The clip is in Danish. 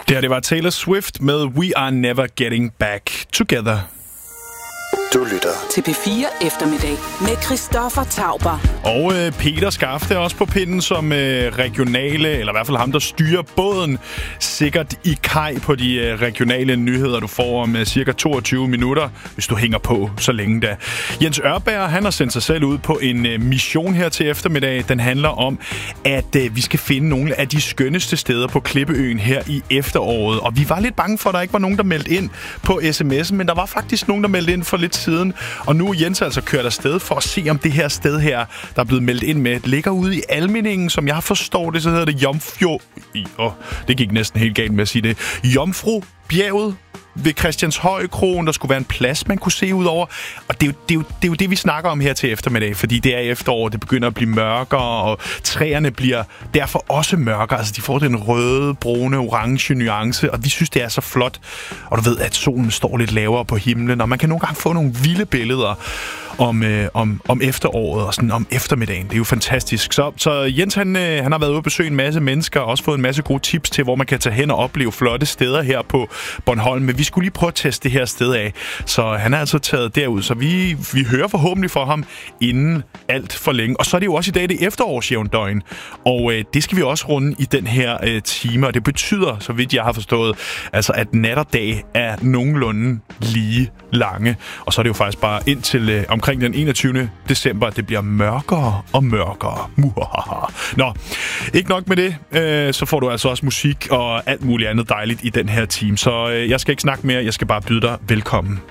Det var Taylor Swift med We Are Never Getting Back Together. Du lytter til P4 Eftermiddag med Christoffer Tauber. Og Peter Skafte er også på pinden som regionale, eller i hvert fald ham, der styrer båden sikkert i kaj på de regionale nyheder, du får om cirka 22 minutter, hvis du hænger på så længe da. Jens Ørberg, han har sendt sig selv ud på en mission her til eftermiddag. Den handler om, at vi skal finde nogle af de skønneste steder på Klippeøen her i efteråret. Og vi var lidt bange for, at der ikke var nogen, der meldte ind på sms'en, men der var faktisk nogen, der meldte ind for lidt siden. Og nu er Jens altså kørt afsted for at se, om det her sted her, der er blevet meldt ind med, ligger ude i Almindingen, som jeg forstår det, så hedder det det gik næsten helt galt med at sige det. Jomfrubjerget ved Christianshøjkroen. Der skulle være en plads, man kunne se ud over. Og det er jo det, vi snakker om her til eftermiddag, fordi det er efterår, det begynder at blive mørkere, og træerne bliver derfor også mørkere. Altså, de får den røde, brune, orange nuance, og vi synes, det er så flot. Og du ved, at solen står lidt lavere på himlen, og man kan nogle gange få nogle vilde billeder om efteråret og sådan om eftermiddagen. Det er jo fantastisk. Så Jens, han har været ude og besøge en masse mennesker, og også fået en masse gode tips til, hvor man kan tage hen og opleve flotte steder her på Bornholm. Men vi skulle lige prøve at teste det her sted af. Så han er altså taget derud, så vi hører forhåbentlig fra ham inden alt for længe. Og så er det jo også i dag det efterårsjævndøgn, og det skal vi også runde i den her time, og det betyder, så vidt jeg har forstået, altså at nat og dag er nogenlunde lige lange. Og så er det jo faktisk bare indtil omkring den 21. december, at det bliver mørkere og mørkere. Nå, ikke nok med det, så får du altså også musik og alt muligt andet dejligt i den her time. Så jeg skal ikke snakke mere, jeg skal bare byde dig velkommen.